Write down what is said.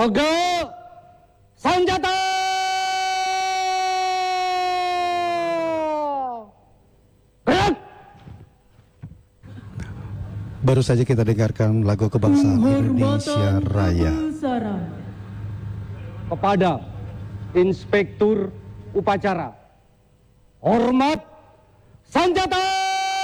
Tegak senjata. Gerak. Baru saja kita dengarkan lagu kebangsaan Indonesia Raya. Kepada Inspektur Upacara, hormat senjata.